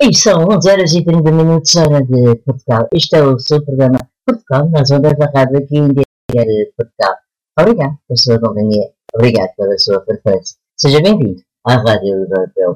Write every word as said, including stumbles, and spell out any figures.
E são onze horas e trinta minutos, hora de Portugal. Este é o seu programa Portugal, nas ondas da rádio aqui em Diário de Portugal. Obrigado pela sua companhia, obrigado pela sua preferência. Seja bem-vindo à Rádio Europeu.